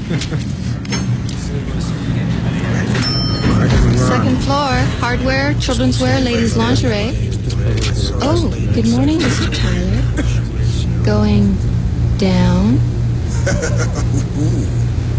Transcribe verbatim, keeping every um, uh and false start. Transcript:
Second floor, hardware, children's wear, ladies' lingerie. Oh, good morning, Mister Tyler. Going down.